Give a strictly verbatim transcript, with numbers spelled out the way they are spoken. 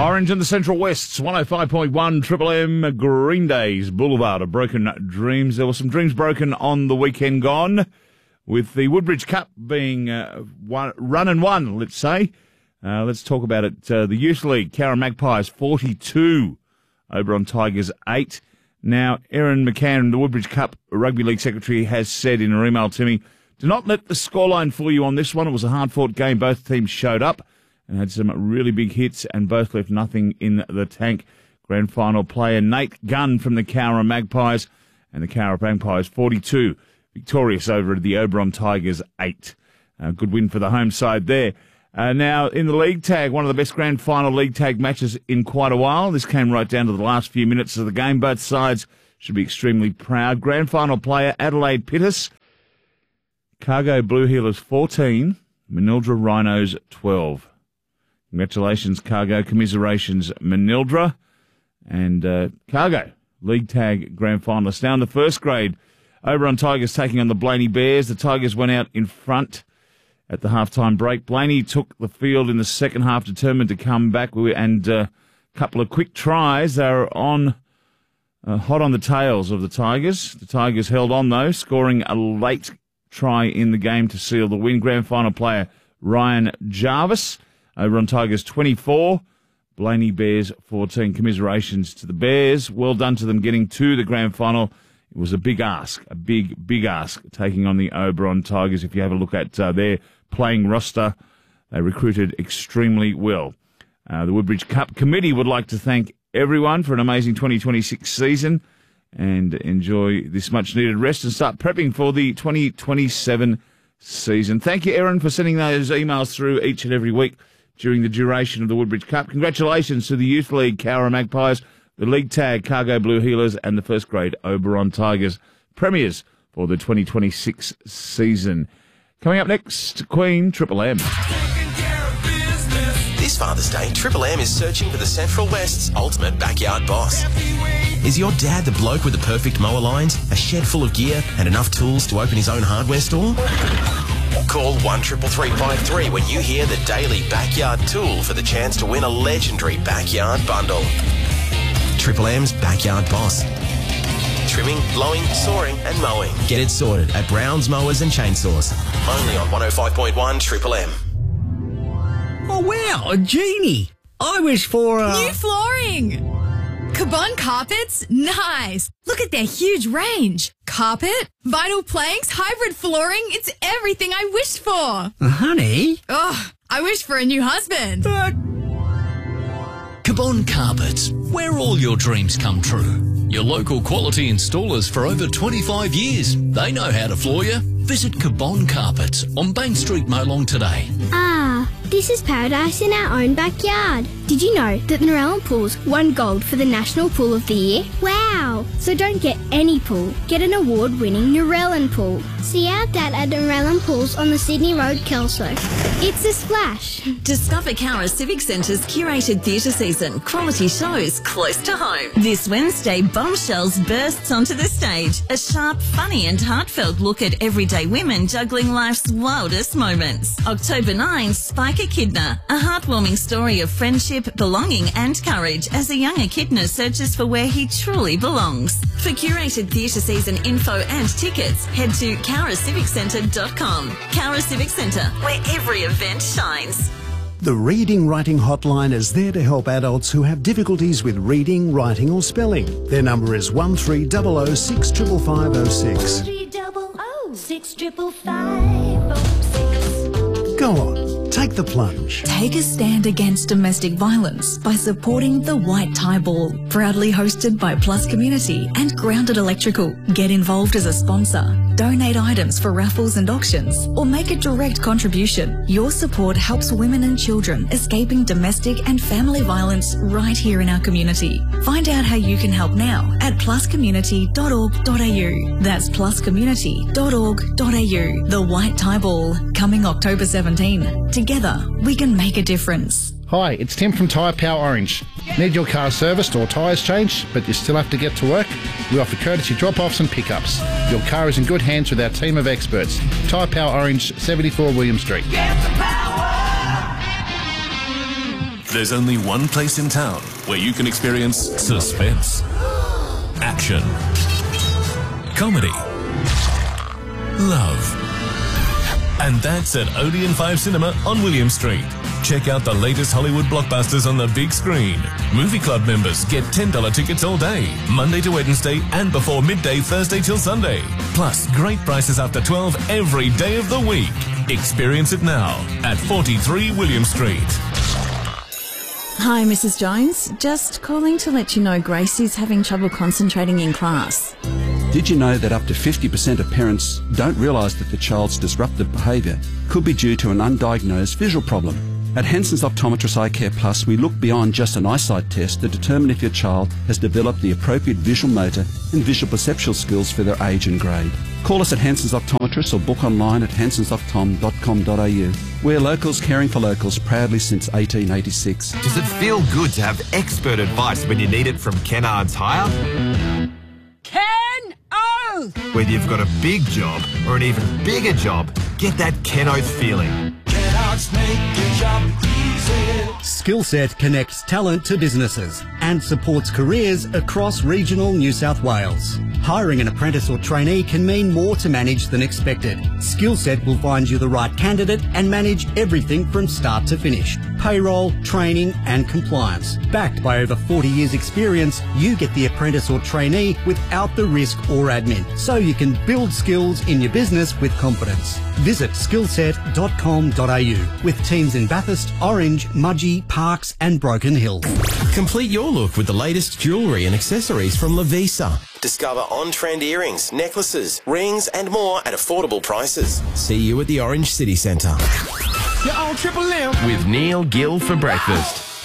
Orange and the Central West's one oh five point one Triple M, Green Day's Boulevard of Broken Dreams. There were some dreams broken on the weekend gone, with the Woodbridge Cup being uh, one, run and won, let's say. Uh, let's talk about it. Uh, the Youth League, Cowra Magpies forty-two, Oberon Tigers eight. Now, Erin McCann, the Woodbridge Cup Rugby League Secretary, has said in her email to me, do not let the scoreline fool you on this one. It was a hard-fought game. Both teams showed up and had some really big hits, and both left nothing in the tank. Grand final player Nate Gunn from the Cowra Magpies, and the Cowra Magpies forty-two, victorious over the Oberon Tigers eight. A good win for the home side there. Uh, now, in the league tag, one of the best grand final league tag matches in quite a while. This came right down to the last few minutes of the game. Both sides should be extremely proud. Grand final player Adelaide Pittis, Cargo Blue Heelers fourteen, Manildra Rhinos twelve. Congratulations, Cargo. Commiserations, Manildra. And uh, Cargo, league tag grand finalists. Now in the first grade, Oberon Tigers taking on the Blaney Bears. The Tigers went out in front at the halftime break. Blaney took the field in the second half, determined to come back, and a uh, couple of quick tries. They were on uh, hot on the tails of the Tigers. The Tigers held on, though, scoring a late try in the game to seal the win. Grand final player Ryan Jarvis, Oberon Tigers twenty-four, Blaney Bears fourteen. Commiserations to the Bears. Well done to them getting to the grand final. It was a big ask, a big, big ask, taking on the Oberon Tigers. If you have a look at uh, their playing roster, they recruited extremely well. Uh, the Woodbridge Cup Committee would like to thank everyone for an amazing twenty twenty-six season and enjoy this much-needed rest and start prepping for the twenty twenty-seven season. Thank you, Erin, for sending those emails through each and every week during the duration of the Woodbridge Cup. Congratulations to the Youth League, Cowra Magpies, the League Tag, Cargo Blue Heelers, and the first grade Oberon Tigers, premiers for the twenty twenty-six season. Coming up next, Queen Triple M. This Father's Day, Triple M is searching for the Central West's ultimate backyard boss. Is your dad the bloke with the perfect mower lines, a shed full of gear, and enough tools to open his own hardware store? Call one three three five three when you hear the daily backyard tool for the chance to win a legendary backyard bundle. Triple M's Backyard Boss. Trimming, blowing, sawing and mowing. Get it sorted at Brown's Mowers and Chainsaws. Only on one oh five point one Triple M. Oh wow, a genie. I wish for a... New flooring. Cabon Carpets? Nice. Look at their huge range. Carpet, vinyl planks, hybrid flooring. It's everything I wished for. Uh, honey? Oh, I wish for a new husband. Uh... Cabon Carpets, where all your dreams come true. Your local quality installers for over twenty-five years. They know how to floor you. Visit Cabon Carpets on Bank Street, Molong today. Ah, this is paradise in our own backyard. Did you know that the Narellan Pools won gold for the National Pool of the Year? Wow! So don't get any pool, get an award-winning Narellan Pool. See our dad at Narellan Pools on the Sydney Road, Kelso. It's a splash. Discover Cowra Civic Centre's curated theatre season. Quality shows close to home. This Wednesday, Bombshells bursts onto the stage. A sharp, funny and heartfelt look at everyday women juggling life's wildest moments. October ninth, Spike Echidna. A heartwarming story of friendship, belonging and courage as a young echidna searches for where he truly belongs. For curated theatre season info and tickets, head to cowra civic centre dot com. Cowra Civic Centre, where every event shines. The Reading Writing Hotline is there to help adults who have difficulties with reading, writing or spelling. Their number is one three zero zero six five five zero six. three double oh six five five oh six. Go on, take the plunge. Take a stand against domestic violence by supporting the White Tie Ball. Proudly hosted by Plus Community and Grounded Electrical. Get involved as a sponsor. Donate items for raffles and auctions or make a direct contribution. Your support helps women and children escaping domestic and family violence right here in our community. Find out how you can help now at plus community dot org dot a u. That's plus community dot org dot a u. The White Tie Ball, coming October seventeenth. Together, we can make a difference. Hi, it's Tim from Tyre Power Orange. Need your car serviced or tyres changed, but you still have to get to work? We offer courtesy drop-offs and pickups. Your car is in good hands with our team of experts. Tyre Power Orange, seventy-four William Street. Get the power! There's only one place in town where you can experience suspense, action, comedy, love. And that's at Odeon five Cinema on William Street. Check out the latest Hollywood blockbusters on the big screen. Movie Club members get ten dollars tickets all day, Monday to Wednesday and before midday Thursday till Sunday. Plus, great prices after twelve every day of the week. Experience it now at forty-three William Street. Hi, Missus Jones. Just calling to let you know Gracie's having trouble concentrating in class. Did you know that up to fifty percent of parents don't realise that the child's disruptive behaviour could be due to an undiagnosed visual problem? At Henson's Optometrist Eye Care Plus, we look beyond just an eyesight test to determine if your child has developed the appropriate visual motor and visual perceptual skills for their age and grade. Call us at Henson's Optometrist or book online at hensons optom dot com dot a u. We're locals caring for locals proudly since eighteen eighty-six. Does it feel good to have expert advice when you need it from Kennards Hire? Ken Oath! Whether you've got a big job or an even bigger job, get that Ken Oath feeling. Skillset connects talent to businesses and supports careers across regional New South Wales. Hiring an apprentice or trainee can mean more to manage than expected. Skillset will find you the right candidate and manage everything from start to finish. Payroll, training and compliance. Backed by over forty years experience, you get the apprentice or trainee without the risk or admin, so you can build skills in your business with confidence. Visit skillset dot com dot a u with teams in Bathurst, Orange, Mudgee, Parks and Broken Hill. Complete your look with the latest jewellery and accessories from Lavisa. Discover on-trend earrings, necklaces, rings and more at affordable prices. See you at the Orange City Centre. You're on Triple M with Neil Gill for breakfast.